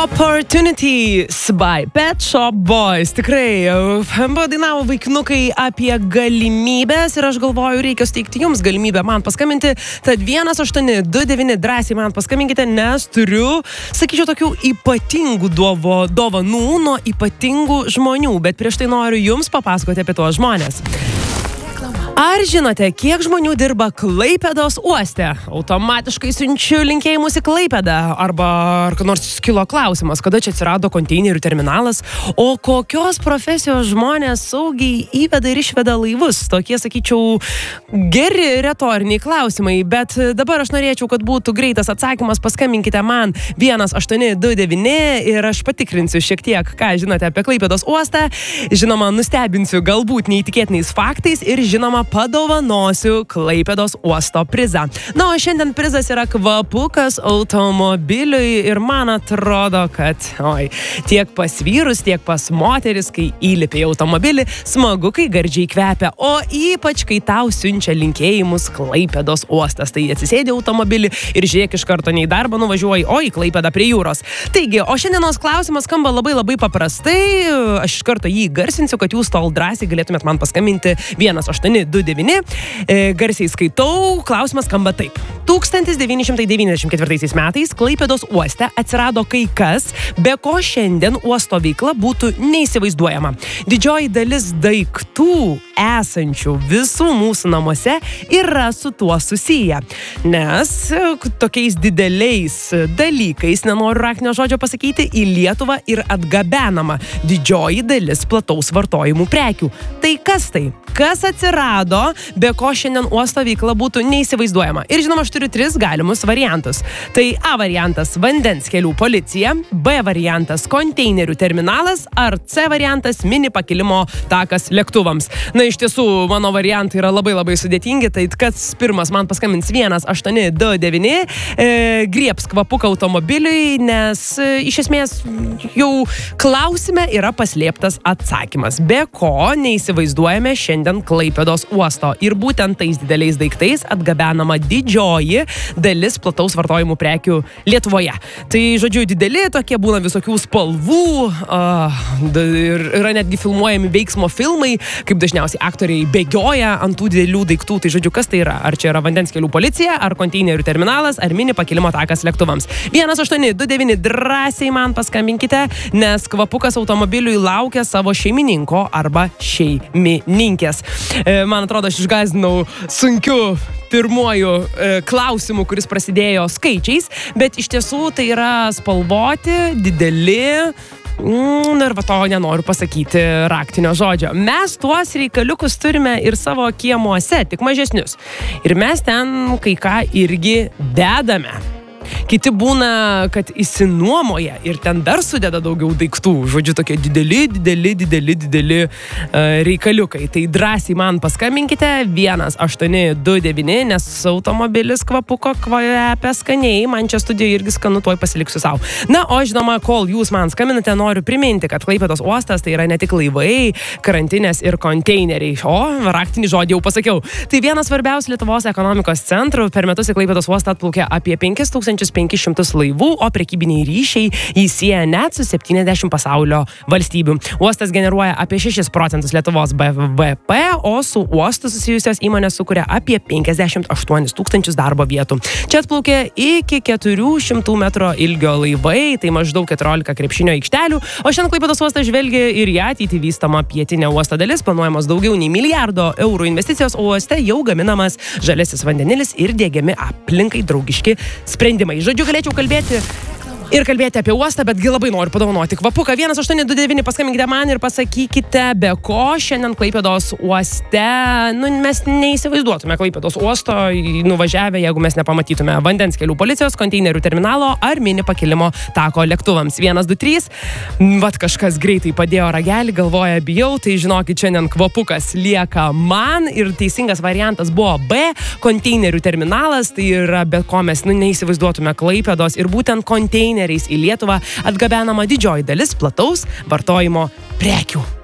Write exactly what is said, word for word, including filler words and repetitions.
Opportunities by Pet Shop Boys. Tikrai, padainavo vaikinukai apie galimybės ir aš galvoju, reikia suteikti jums galimybę man paskambinti. Tad vienas aštuoni du devyni drąsiai man paskambinkite, nes turiu, sakyčiau, tokių ypatingų dovo, dovanų nuo ypatingų žmonių. Bet prieš tai noriu jums papasakoti apie tuos žmonės. Ar žinote, kiek žmonių dirba Klaipėdos uoste? Automatiškai siunčiu linkėjimus į Klaipėdą. Arba ar nors kilo klausimas, kada čia atsirado konteinerių terminalas, o kokios profesijos žmonės saugiai įveda ir išveda laivus? Tokie, sakyčiau, geri retoriniai klausimai, bet dabar aš norėčiau, kad būtų greitas atsakymas. Paskambinkite man vienas aštuoni du devyni ir aš patikrinsiu šiek tiek, ką žinote apie Klaipėdos uostą. Žinoma, nustebinsiu galbūt neįtikėtiniais faktais ir žinoma, padovanosiu Klaipėdos uosto prizą. Na, o šiandien prizas yra kvapukas automobiliui ir man atrodo, kad oi, tiek pas vyrus, tiek pas moteris, kai įlipi į automobilį, smagu, kai gardžiai kvepia, o ypač, kai tau siunčia linkėjimus Klaipėdos uostas. Tai atsisėdi automobilį ir žiūrėk iš karto ne į darbą nuvažiuoji, o į Klaipėdą prie jūros. Taigi, o šiandienos klausimas skamba labai labai paprastai. Aš iš karto jį garsinsiu, kad jūs tol drąsiai galėtumėt man paskambinti vienas aštuoni du devyni. E, garsiai skaitau. Klausimas skamba taip. tūkstantis devyni šimtai devyniasdešimt ketvirtaisiais metais Klaipėdos uoste atsirado kai kas, be ko šiandien uosto veikla būtų neįsivaizduojama. Didžioji dalis daiktų esančių visų mūsų namuose yra su tuo susiję. Nes tokiais dideliais dalykais, nenoriu raktinio žodžio pasakyti, į Lietuvą ir atgabenama didžioji dalis plataus vartojimų prekių. Tai kas tai? Kas atsirado, be ko šiandien uosto veikla būtų neįsivaizduojama? Ir žinoma, aš turiu tris galimus variantus. Tai A variantas – vandens kelių policija, B variantas – konteinerių terminalas, ar C variantas – mini pakilimo takas lėktuvams. Na, iš tiesų, mano variantai yra labai labai sudėtingi, tai kas pirmas man paskambins vienas aštuoni du devyni, e, griebs kvapuką automobiliui, nes e, iš esmės jau klausime yra paslėptas atsakymas, be ko neįsivaizduojame šiandien Klaipėdos uosto. Ir būtent tais dideliais daiktais atgabenama didžioji dalis plataus vartojimų prekių Lietuvoje. Tai, žodžiu, dideli tokie būna visokių spalvų, uh, ir yra netgi filmuojami veiksmo filmai, kaip dažniausiai aktoriai bėgioja ant tų didelių daiktų. Tai, žodžiu, kas tai yra? Ar čia yra vandens kelių policija, ar konteinerių terminalas, ar mini pakilimo takas lėktuvams? vienas aštuoni du devyni drąsiai man paskambinkite, nes kvapukas automobiliui laukia savo šeimininko arba šeimininkės. Man atrodo, aš išgazdinau sunkiu pirmuoju e, klausimu, kuris prasidėjo skaičiais, bet iš tiesų tai yra spalvoti, dideli, mm, ir va to nenoriu pasakyti raktinio žodžio. Mes tuos reikaliukus turime ir savo kiemuose, tik mažesnius. Ir mes ten kai ką irgi dedame. Kiti būna, kad įsinuomoja ir ten dar sudeda daugiau daiktų. Žodžiu, tokie dideli, dideli, dideli, dideli uh, reikaliukai. Tai drąsiai man paskambinkite vienas aštuoni du devyni, nes automobilis kvapuko kvepia skaniai. Man čia studijoje irgi skanu, tuoj pasiliksiu savo. Na, o žinoma, kol jūs man skambinate, noriu priminti, kad Klaipėdos uostas tai yra ne tik laivai, karantinės ir konteineriai. O, raktinį žodį jau pasakiau. Tai vienas svarbiausių Lietuvos ekonomikos centrų. Per metus į Klaipėdos uostą atplaukia apie penkis tūkstančius penkis šimtus laivų, o prekybiniai ryšiai jį sieja net su septyniasdešimt pasaulio valstybių. Uostas generuoja apie šešis procentus Lietuvos B V P, o su uostu susijusios įmonės sukuria apie penkiasdešimt aštuonis tūkstančius darbo vietų. Čia atplaukia iki keturių šimtų metrų ilgio laivai, tai maždaug keturiolika krepšinio aikštelių, o šiandien Klaipėdos uostas žvelgia ir į ateitį vystoma pietinė uosto dalis, planuojamos daugiau nei milijardo eurų investicijos, o uoste jau gaminamas žaliasis vandenilis ir diegiami aplinkai draugiški sprendimai. Žodžiu, galėčiau kalbėti ir kalbėti apie uostą, betgi labai noriu padovanoti kvapuką. vienas aštuoni du devyni paskambinkite man ir pasakykite, be ko šiandien Klaipėdos uoste, nu, mes neįsivaizduotume Klaipėdos uosto nuvažiavę, jeigu mes nepamatytume vandens kelių policijos, konteinerių terminalo ar mini pakilimo tako lėktuvams. vienas du trys, vat kažkas greitai padėjo ragelį, galvoja, bijau, tai žinokit, šiandien kvapukas lieka man ir teisingas variantas buvo B, konteinerių terminalas, tai yra, be ko mes nu, neįsivaizduotume Klaipėdos ir būtent konteinerių į Lietuvą atgabenama didžioji dalis plataus vartojimo prekių.